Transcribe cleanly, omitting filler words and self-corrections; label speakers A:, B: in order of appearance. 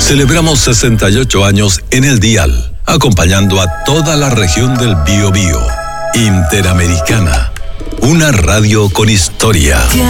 A: Celebramos 68 años en el dial, acompañando a toda la región del Biobío. Interamericana, una radio con historia.